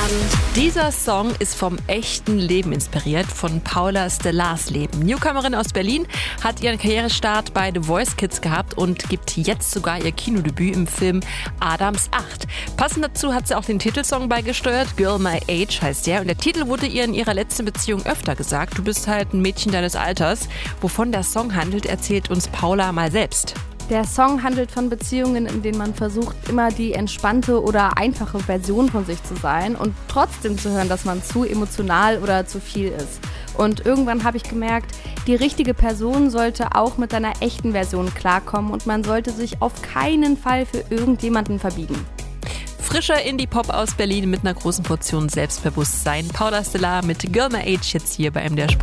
Dieser Song ist vom echten Leben inspiriert, von Paula Stellars Leben. Newcomerin aus Berlin hat ihren Karrierestart bei The Voice Kids gehabt und gibt jetzt sogar ihr Kinodebüt im Film Adams 8. Passend dazu hat sie auch den Titelsong beigesteuert, Girl My Age heißt der. Und der Titel wurde ihr in ihrer letzten Beziehung öfter gesagt. Du bist halt ein Mädchen deines Alters. Wovon der Song handelt, erzählt uns Paula mal selbst. Der Song handelt von Beziehungen, in denen man versucht, immer die entspannte oder einfache Version von sich zu sein und trotzdem zu hören, dass man zu emotional oder zu viel ist. Und irgendwann habe ich gemerkt, die richtige Person sollte auch mit seiner echten Version klarkommen und man sollte sich auf keinen Fall für irgendjemanden verbiegen. Frischer Indie-Pop aus Berlin mit einer großen Portion Selbstbewusstsein. Paula Stellar mit Girl My Age jetzt hier bei MDR Sport.